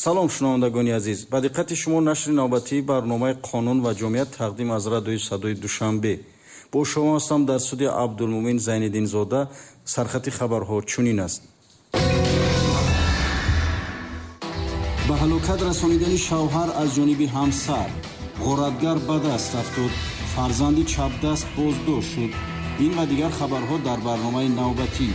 салом шунавандагони азиз, ба диққати шумо нашри навбатии барномаи қонун ва ҷомеият тақдим аз радиои садои душанбе. бо шумо ҳастам дар студия Абдулмумин Зайниддинзода. сархати хабарҳо чунин аст. ба ҳалокат расонидани шавҳар аз ҷониби ҳамсар, ғоратгар ба даст афтод, фарзанди чапдаст боздошт шуд. ин ва дигар хабарҳо дар барномаи навбатӣ.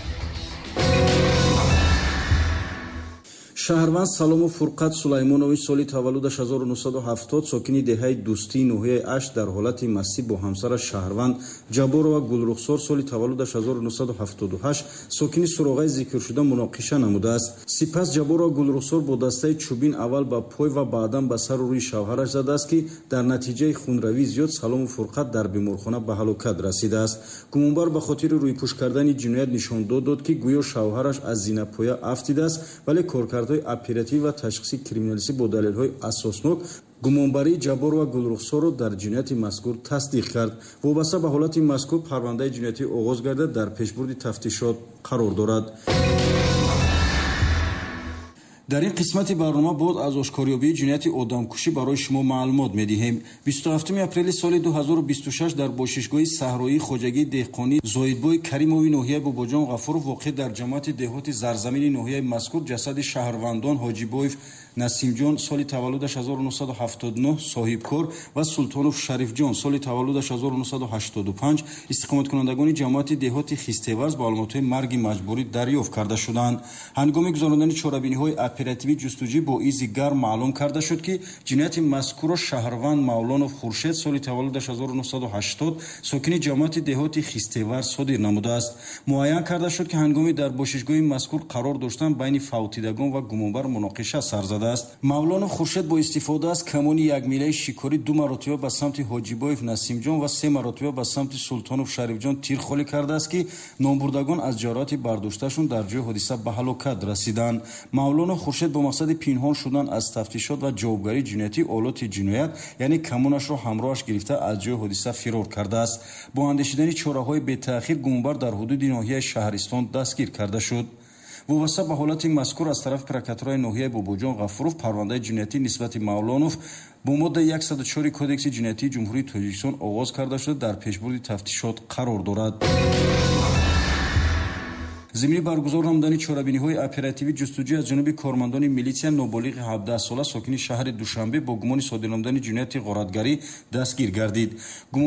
шаҳрванд Салому Фурқат Сулаймонович соли таваллудаш 1970 сокини деҳаи Дӯстии ноҳияи Ашт дар ҳолати мастӣ бо ҳамсараш шаҳрванд Ҷаборова Гулрухсор соли таваллудаш 1978 сокини суроғаи зикршуда муноқиша намудааст. сипас Ҷаборова Гулрухсор бо дастаи чӯбин аввал ба пой ва баъдан ба сару рӯи шавҳараш задааст ки дар натиҷаи хунравии зиёд Салому Фурқат дар беморхона ба ҳалокат расидааст. гумонбар ба хотири рӯйпӯш кардани ҷиноят нишондод дод ки гӯё шавҳараш аз зинапоя афтидааст, вале коркардҳои оперативӣ ва ташхиси криминалистӣ бо далелҳои асоснок гумонбарии Ҷаборова Гулрухсорро дар ҷинояти мазкур тасдиқ кард. вобаста ба ҳолати мазкур парвандаи ҷиноятӣ оғоз гардид, дар пешбурди тафтишот қарор дорад. дар ин қисмати барнома бод аз ошкорёбии ҷинояти одамкушӣ барои шумо маълумот медиҳем. 27 апрели соли 2026 дар бошишгоҳи саҳроии хоҷагии деҳқонии Зоидбои Каримови ноҳияи Бобоҷон Ғафуров воқеъ дар ҷамоати деҳоти Зарзамини ноҳияи мазкур ҷасади шаҳрвандон Ҳоҷибоев Насимҷон соли таваллудаш 1979 соҳибкор ва Султонов Шарифҷон соли таваллудаш 1985 истиқоматкунандагони ҷамоати деҳоти Хистеварз ба маълумотҳои марги маҷбурӣ дарёфт карда шуданд. ҳангоми гузарондани чорабиниҳои оперативӣ ҷустуҷӯи бо изи гарм маълум карда шуд ки ҷинояти мазкурро шаҳрванд Мавлонов Хуршед соли таваллудаш 1980 сокини ҷамоати деҳоти Хистеварз содир намудааст. муайян карда шуд ки ҳангоми дар бошишгоҳи мазкур қарор доштан байни фавтидагон ва гумонбар муноқиша сар зада. Мавлонов Хуршед бо истифода аз камони як милаи шикорӣ 2 маротиба ба самти Ҳоҷибоев Насимҷон ва 3 маротиба ба самти Султонов Шарифҷон тирхолӣ кардааст ки номбурдагон аз ҷароҳати бардошташон дар ҷои ҳодиса ба ҳалокат расиданд. Мавлонов Хуршед бо мақсади пинҳон шудан аз тафтишот ва ҷавобгарии ҷиноятӣ олоти ҷиноят яъне камонашро ҳамроҳаш гирифта аз ҷои ҳодиса фирор кардааст. бо андешидани чораҳои бетаъхир гумонбар дар ҳудуди ноҳияи Шаҳристон дастгир карда шуд. вобаста ба ҳолати мазкур аз тарафи прокуратураи ноҳияи Бобоҷон Ғафуров парвандаи ҷиноятӣ нисбати Мавлонов бо моддаи 104 кодекси ҷиноятии ҷумҳурии Тоҷикистон оғоз карда шуда дар пешбурди тафтишот қарор дорад. зимини баргузор намудани чорабиниҳои оперативӣ ҷустуҷӯ аз ҷониби кормандони милитсия ноболиғи 17 сола сокини шаҳри Душанбе бо гумони содир намудани ҷинояти ғоратгарӣ дастгир гардид.